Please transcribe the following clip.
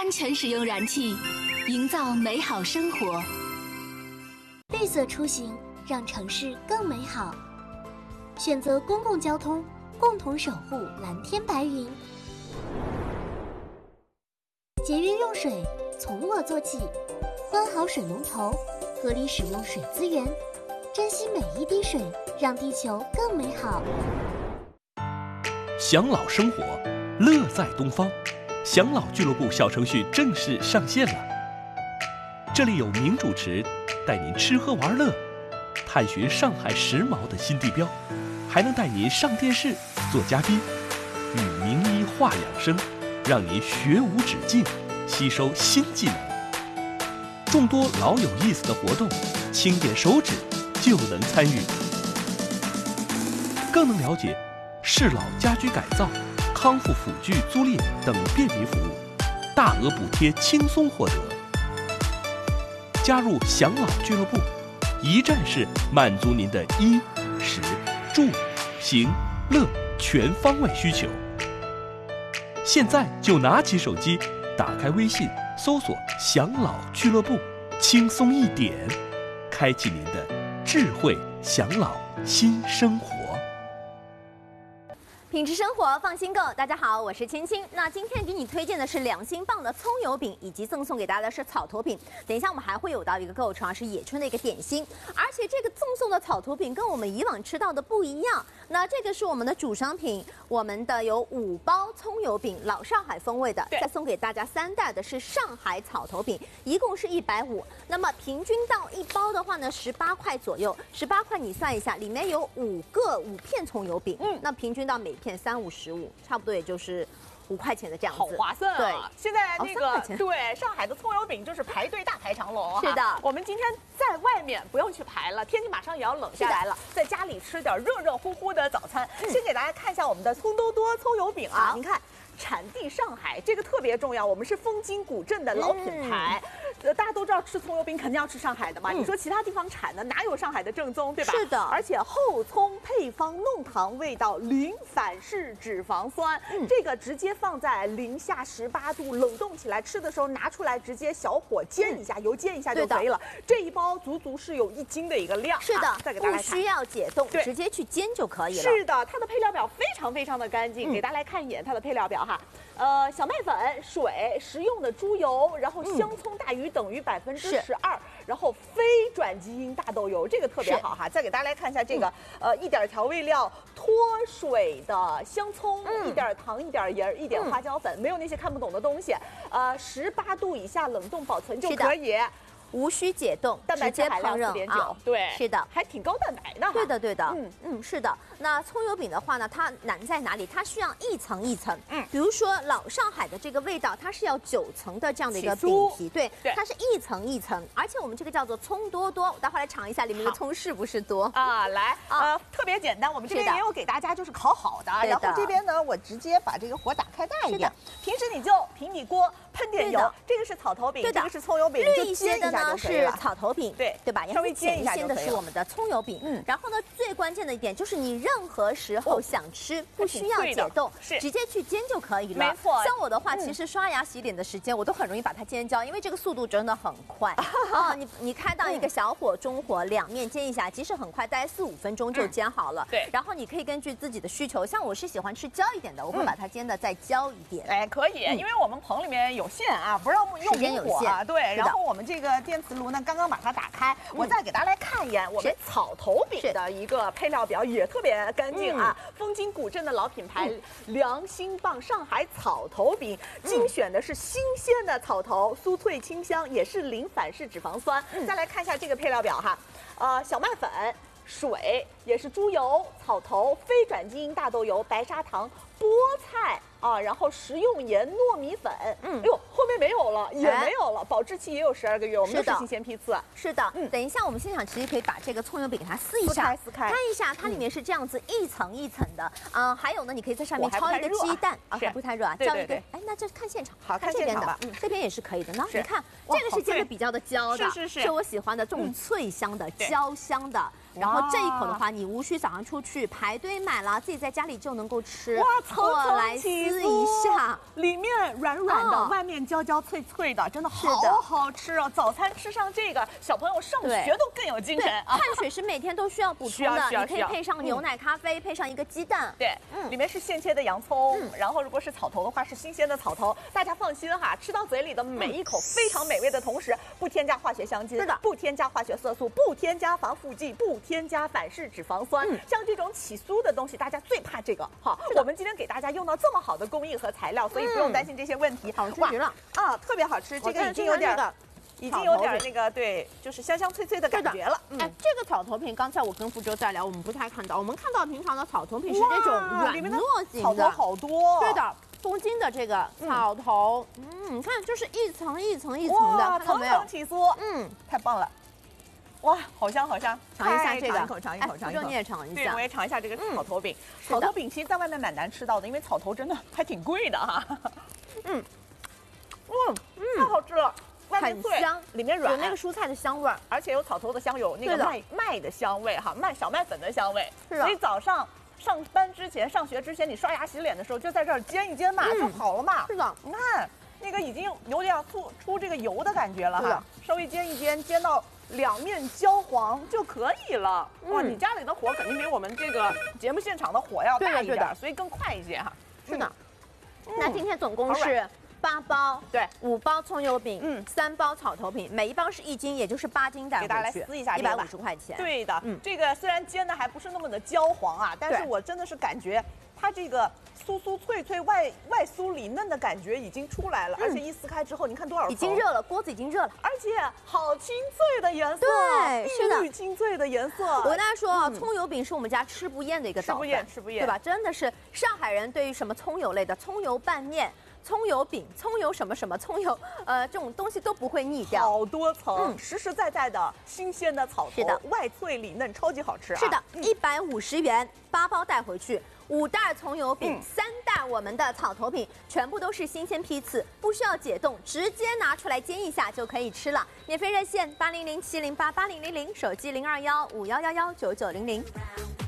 安全使用燃气，营造美好生活。 绿色出行，让城市更美好。选择公共交通，共同守护蓝天白云。节约用水，从我做起。关好水龙头，合理使用水资源，珍惜每一滴水，让地球更美好。 享老生活，乐在东方。享老俱乐部小程序正式上线了。这里有名主持带您吃喝玩乐，探寻上海时髦的新地标，还能带您上电视做嘉宾，与名医话养生，让您学无止境，吸收新技能。众多老有意思的活动，轻点手指就能参与，更能了解适老家居改造、康复辅具租赁等便民服务，大额补贴轻松获得。加入享老俱乐部，一站式满足您的衣、食、住、行、乐全方位需求。现在就拿起手机，打开微信，搜索“享老俱乐部”，轻松一点，开启您的智慧享老新生活。 品质生活，放心购。大家好，我是芊芊。那今天给你推荐的是2星棒的葱油饼，以及赠送给大家的是草头饼。等一下我们还会有到一个购物城，是野春的一个点心。而且这个赠送的草头饼跟我们以往吃到的不一样。那这个是我们的主商品，我们的有5包葱油饼，老上海风味的。再送给大家3袋的是上海草头饼，一共是150。那么平均到1包的话呢，18块左右。18块你算一下，里面有5片葱油饼，那平均到每片3、5、15，差不多也就是5块钱的这样子， 好划算啊！ 对， 现在那个、 3块钱对上海的葱油饼就是排队大排长龙。 是的， 我们今天在外面不用去排了，天气马上也要冷下来了，在家里吃点热热乎乎的早餐。先给大家看一下我们的葱多多葱油饼啊，您看。产地上海，这个特别重要。我们是枫金古镇的老品牌，大家都知道吃葱油饼肯定要吃上海的嘛。你说其他地方产的哪有上海的正宗，对吧？ 是的。 而且厚葱配方弄堂味道，零反式脂肪酸，这个直接放在零下18度冷冻起来，吃的时候拿出来直接小火煎一下，油煎一下就可以了。这一包足足是有1斤的一个量。 是的， 再给大家看， 不需要解冻，直接去煎就可以了。 是的，它的配料表非常的干净，给大家来看一眼它的配料表哈。小麦粉、水、食用的猪油，然后香葱大于等于12%，然后非转基因大豆油，这个特别好哈。再给大家来看一下这个，一点调味料，脱水的香葱，一点糖，一点盐，一点花椒粉，没有那些看不懂的东西。18度以下冷冻保存就可以。 无需解冻， 蛋白质含量4.9，对， 是的， 还挺高蛋白的。 对的，是的。那葱油饼的话呢，它难在哪里？它需要一层一层，比如说老上海的这个味道，它是要9层的这样的一个饼皮，对，它是一层一层，而且我们这个叫做葱多多，我待会儿来尝一下里面的葱是不是多啊？来，特别简单，我们这边也有给大家就是烤好的，然后这边呢，我直接把这个火打开大一点，平时你就平底锅喷点油，这个是草头饼，这个是葱油饼， 绿一些的呢是草头饼，对吧？ 稍微煎一下的是我们的葱油饼，然后呢，最关键的一点就是你任何时候想吃，不需要解冻，直接去煎就可以了。 没错， 像我的话，其实刷牙洗脸的时间我都很容易把它煎焦，因为这个速度真的很快啊！你开到一个小火、中火，两面煎一下，即使很快，大概4、5分钟就煎好了。 对， 然后你可以根据自己的需求，像我是喜欢吃焦一点的，我会把它煎的再焦一点。 哎，可以，因为我们棚里面有限啊，不让用明火啊。对，然后我们这个电磁炉呢，刚刚把它打开，我再给大家来看一眼我们草头饼的一个配料表，也特别干净啊。枫金古镇的老品牌2星棒上海草头饼，精选的是新鲜的草头，酥脆清香，也是零反式脂肪酸。再来看一下这个配料表哈，小麦粉、水，也是猪油、草头、非转基因大豆油、白砂糖、菠菜啊，然后食用盐、糯米粉。哎呦，后面没有了，也没有了，保质期也有12个月，我们都是新鲜批次。 是的，等一下我们现场其实可以把这个葱油饼给它撕一下，看一下它里面是这样子一层一层的。还有呢，你可以在上面敲一个鸡蛋啊，还不太热啊，浇一个。哎，那这看现场， 好看这边的， 这边也是可以的呢。你看，这个是煎的比较的焦的， 是我喜欢的这种脆香的、焦香的。 然后这一口的话，你无需早上出去排队买了，自己在家里就能够吃。 哇， 过来撕一下， 里面软软的，外面焦焦脆脆的，真的好好吃啊！早餐吃上这个，小朋友上学都更有精神啊。 碳水是每天都需要补充的，你可以配上牛奶咖啡，配上一个鸡蛋。 对，里面是现切的洋葱，然后如果是草头的话是新鲜的草头，大家放心哈，吃到嘴里的每一口非常美味的同时，不添加化学香精， 是的， 不添加化学色素，不添加防腐剂，不添加反式脂肪酸。像这种起酥的东西，大家最怕这个。好，我们今天给大家用到这么好的工艺和材料，所以不用担心这些问题。 好吃极了啊，特别好吃，这个已经有点那个对，就是香香脆脆的感觉了。 哎，这个草头饼，刚才我跟福州在聊，我们不太看到，我们看到平常的草头饼是这种软糯型的， 草头好多。 对的。东京的这个草头，你看就是一层一层一层的，看到没有？ 层层起酥，太棒了。哇，好香好香！ 尝一下这个， 尝一口。 你也尝一下。 对，我也尝一下这个草头饼。草头饼其实在外面蛮难吃到的，因为草头真的还挺贵的哈。太好吃了，外面脆， 香， 里面软， 有那个蔬菜的香味儿， 而且有草头的香，有那个麦的香味哈，小麦粉的香味。 是的。 所以早上上班之前、上学之前，你刷牙洗脸的时候，就在这儿煎一煎嘛，就好了嘛。 是的。 你看那个已经有点出这个油的感觉了哈，稍微煎一煎，煎到两面焦黄就可以了。哇，你家里的火肯定比我们这个节目现场的火要大一点，所以更快一些哈。 是的。那今天总共是8包， 对 ，5包葱油饼，3包草头饼，每一包是1斤，也就是8斤带回去， 给大家来撕一下 ，150块钱。 对的，这个虽然煎的还不是那么的焦黄啊，但是我真的是感觉它这个酥酥脆脆、外酥里嫩的感觉已经出来了，而且一撕开之后，你看多少层， 已经热了，锅子已经热了， 而且好清脆的颜色， 对，是的， 碧绿清脆的颜色。 我跟大家说啊，葱油饼是我们家吃不厌的一个早饭， 吃不厌， 对吧？真的是上海人对于什么葱油类的，葱油拌面。葱油饼、葱油什么什么、葱油这种东西都不会腻掉， 好多层，实实在在的新鲜的草头， 是的， 外脆里嫩，超级好吃啊！ 是的，150元8包带回去，5袋葱油饼，3袋我们的草头饼，全部都是新鲜批次，不需要解冻，直接拿出来煎一下就可以吃了。免费热线800-708-8000，手机021-5111-9900。